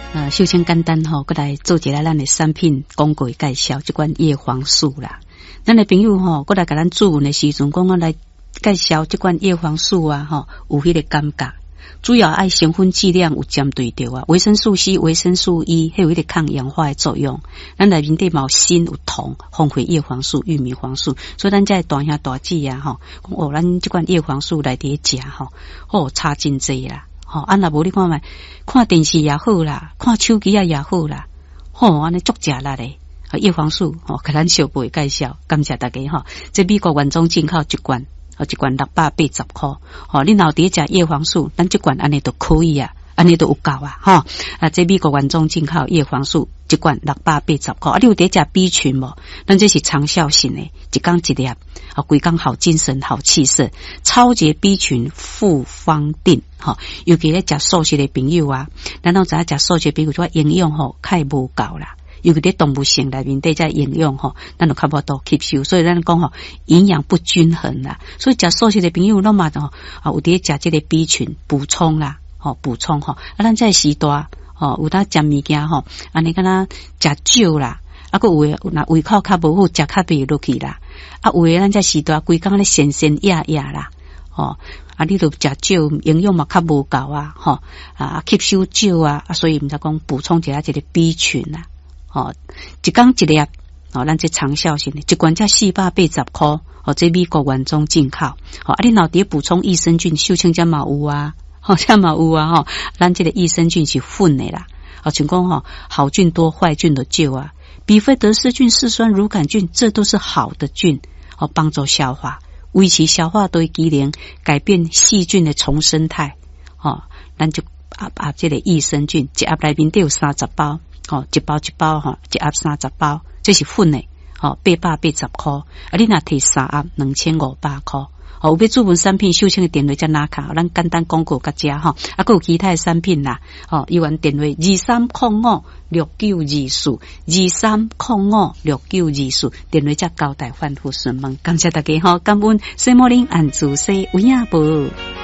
秀清简单吼，过来做一下咱的产品广告介绍，这款叶黄素啦。咱的朋友吼，过来甲咱注文的时阵，讲我来介绍这款叶黄素啊，吼，有迄个感觉。主要爱成分剂量有针对到啊，维生素 C、维生素 E， 还有迄个抗氧化的作用。咱内面底嘛有锌有铜，丰富叶黄素、玉米黄素，所以咱这大兄大姐啊，吼，哦，咱这款叶黄素来底食吼，哦，差真济啦。吼，安若无你看卖，看电视也好啦，看手机也好啦，吼，安尼足食力嘞。叶黄素，吼，甲咱小辈介绍，感谢大家吼。这美国原装进口一罐。一罐680块，哦，你老爹食叶黄素，咱这罐安尼都可以啊，安尼都有够啊，哈！这美国原装进口叶黄素一罐680块，啊，你有得食 B 群无？咱这是长效型的，一缸一粒，规缸好精神、好气色，超级 B 群复方定，哈！尤其咧食素食的朋友啊，咱都知影食素食朋友说营养吼太无够啦。尤其在动物性内面，对在营养吼，咱就较无多吸收，所以咱讲吼营养不均衡啦。所以食素食的朋友，拢嘛吼有伫食这个 B 群补充啦，吼补充吼。咱在时代吼有当食物件吼，安尼敢若食少啦，个有诶那胃口较无好，食较袂落去啦。有诶咱在时代规工咧神压啦，吼。你都食少，营养嘛较无够啊，吼吸收少啊，所以毋才讲补充一下这个 B 群啊。一缸一粒，咱这长效型的，一罐才480块，这美国原装进口。你老爹补充益生菌，秀清这嘛有啊，这嘛有啊，咱这个益生菌是混的啦，像讲好菌多，坏菌都少啊。比菲德氏菌、嗜酸乳杆菌，这都是好的菌，帮助消化，维持消化对机能，改变细菌的重生态。咱就这个益生菌，一盒内面都有30包。一包一包一盒30包，这是粉的，880块。你若摕3盒2500块。有要注文产品，秀清的电话在哪卡？咱简单广告甲遮还有其他的产品啦。有缘电话23056924，23056924，电话才交代反复询问。感谢大家感恩西摩林安住西有影无。